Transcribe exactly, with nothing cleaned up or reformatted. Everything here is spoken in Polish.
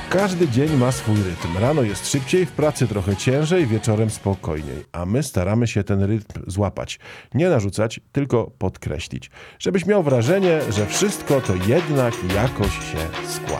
Każdy dzień ma swój rytm. Rano jest szybciej, w pracy trochę ciężej, wieczorem spokojniej. A my staramy się ten rytm złapać. Nie narzucać, tylko podkreślić. Żebyś miał wrażenie, że wszystko to jednak jakoś się składa.